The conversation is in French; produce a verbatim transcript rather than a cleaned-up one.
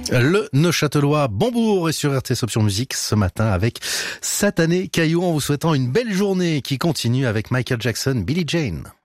Le Neuchâtelois Bambourg est sur R T S Option Musique ce matin avec Satané Caillou en vous souhaitant une belle journée qui continue avec Michael Jackson, Billie Jane.